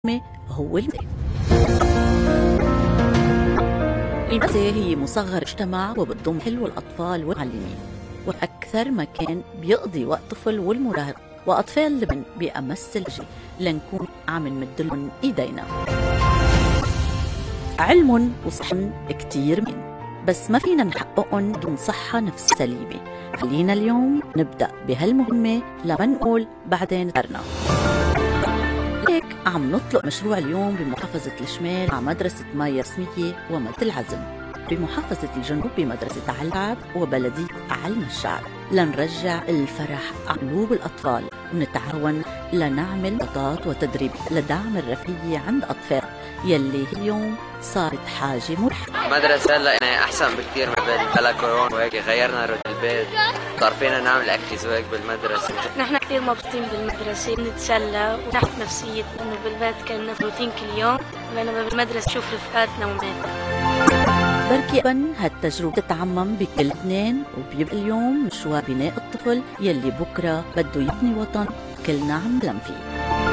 هو المدرسة هي مصغر مجتمع وبتضم حلو الأطفال والمعلمين، وأكثر مكان بيقضي وقت الطفل والمراهق وأطفال لبن بأمس الحاجة لنكون عم نمدلهم إيدينا. علم وصحة كتير بس ما فينا نحققهم دون صحة نفسية سليمة. خلينا اليوم نبدأ بهالمهمة لما نقول بعدين قرنا. هيك عم نطلق مشروع اليوم بمحافظة الشمال مع مدرسة مايا رسمية ومد العزم، بمحافظة الجنوب بمدرسة علعب وبلدية علم الشعب، لنرجع الفرح على قلوب الأطفال ونتعاون لنعمل خطط وتدريب لدعم الرفاهية عند أطفال يلي اليوم صارت حاجة ملحة. المدرسة هلا أحسن بكتير من بلا كورونا وهيك غيرنا روتين البيت، صار فينا نعمل اكتيفيتيز وهيك بالمدرسة. نحن كثير مبسوطين بالمدرسة، نتسلى ونحت نفسيتنا، إنه بالبيت كنا روتين كل يوم، ولما بالمدرسة نشوف رفقاتنا وماتنا. بركي هالتجربة تتعمم بكل اثنين، وبيبقى اليوم مشوار بناء الطفل يلي بكرة بده يبني وطن كلنا عم نحلم فيه.